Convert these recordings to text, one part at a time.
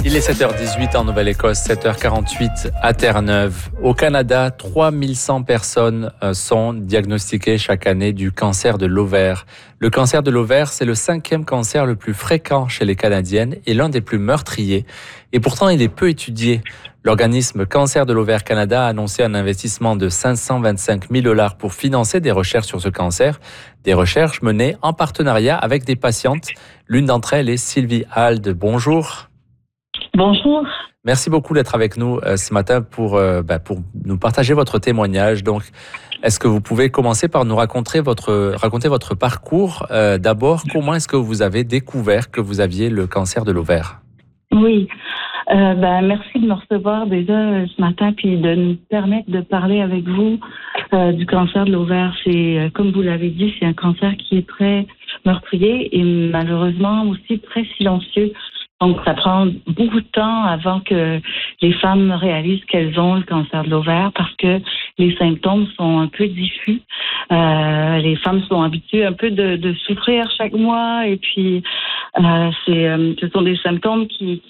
Il est 7h18 en Nouvelle-Écosse, 7h48 à Terre-Neuve. Au Canada, 3100 personnes sont diagnostiquées chaque année du cancer de l'ovaire. Le cancer de l'ovaire, c'est le 5e cancer le plus fréquent chez les Canadiennes et l'un des plus meurtriers. Et pourtant, il est peu étudié. L'organisme Cancer de l'ovaire Canada a annoncé un investissement de 525 000 $ pour financer des recherches sur ce cancer. Des recherches menées en partenariat avec des patientes. L'une d'entre elles est Sylvie Halde. Bonjour. Bonjour. Merci beaucoup d'être avec nous ce matin pour nous partager votre témoignage. Donc, est-ce que vous pouvez commencer par nous raconter votre parcours? D'abord, comment est-ce que vous avez découvert que vous aviez le cancer de l'ovaire? Oui. Merci de me recevoir déjà ce matin puis de nous permettre de parler avec vous du cancer de l'ovaire. C'est, comme vous l'avez dit, c'est un cancer qui est très meurtrier et malheureusement aussi très silencieux. Donc, ça prend beaucoup de temps avant que les femmes réalisent qu'elles ont le cancer de l'ovaire parce que les symptômes sont un peu diffus. Les femmes sont habituées un peu de souffrir chaque mois et puis ce sont des symptômes qui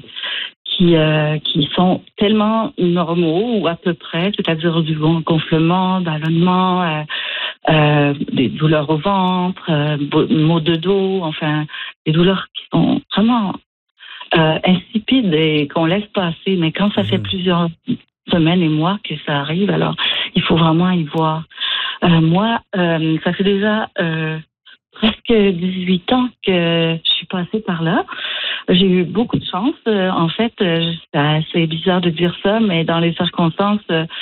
sont tellement normaux ou à peu près, c'est-à-dire du gonflement, ballonnement, des douleurs au ventre, maux de dos, enfin des douleurs qui sont vraiment insipide et qu'on laisse passer. Mais quand ça fait plusieurs semaines et mois que ça arrive, alors il faut vraiment y voir. Moi, ça fait déjà presque 18 ans que je suis passée par là. J'ai eu beaucoup de chance. En fait, c'est bizarre de dire ça, mais dans les circonstances,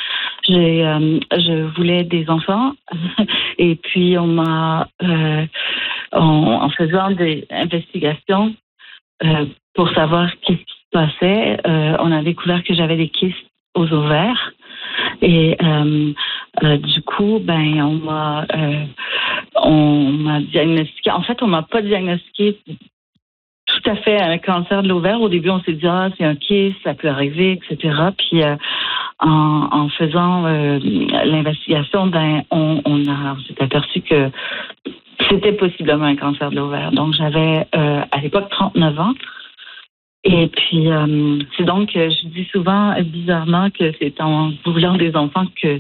je voulais des enfants. Et puis, en faisant des investigations, pour savoir qu'est-ce qui se passait, on a découvert que j'avais des kystes aux ovaires et du coup, on m'a diagnostiqué. En fait, on m'a pas diagnostiqué tout à fait un cancer de l'ovaire. Au début, on s'est dit c'est un kyste, ça peut arriver, etc. Puis en faisant l'investigation, on s'est aperçu que c'était possiblement un cancer de l'ovaire. Donc, j'avais à l'époque 39 ans. Et puis, c'est donc, je dis souvent bizarrement que c'est en voulant des enfants que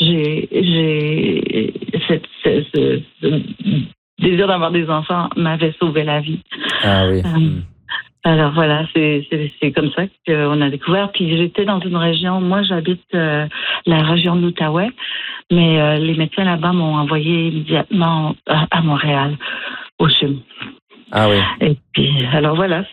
j'ai ce désir d'avoir des enfants m'avait sauvé la vie. Ah oui. Alors voilà, c'est comme ça qu'on a découvert. Puis j'étais dans une région, moi j'habite la région de l'Outaouais, mais les médecins là-bas m'ont envoyé immédiatement à Montréal, au CHUM. Ah oui. Et puis, alors voilà,